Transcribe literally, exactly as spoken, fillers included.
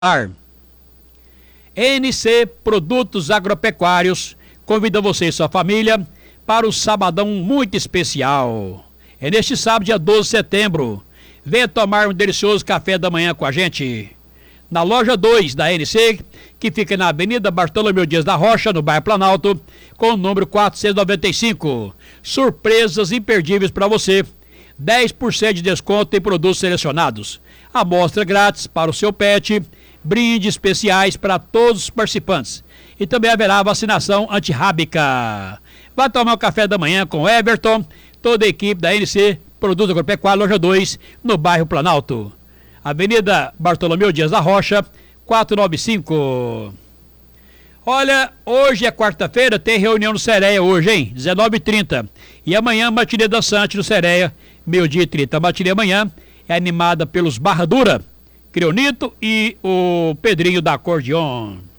N C Produtos Agropecuários convida você e sua família para o sabadão muito especial. É neste sábado, dia doze de setembro. Venha tomar um delicioso café da manhã com a gente. Na loja dois da N C, que fica na Avenida Bartolomeu Dias da Rocha, no bairro Planalto, com o número quatrocentos e noventa e cinco. Surpresas imperdíveis para você. dez por cento de desconto em produtos selecionados. Amostra grátis para o seu pet. Brindes especiais para todos os participantes. E também haverá vacinação antirrábica. Vai tomar um café da manhã com Everton, toda a equipe da N C Produtos Agropecuários, loja dois, no bairro Planalto. Avenida Bartolomeu Dias da Rocha, quatrocentos e noventa e cinco. Olha, hoje é quarta-feira, tem reunião no Sereia hoje, hein? dezenove e trinta. E amanhã, matinê dançante no Sereia, meio-dia e trinta. A matinê amanhã é animada pelos Barra Dura, Creonito e o Pedrinho da Acordeon.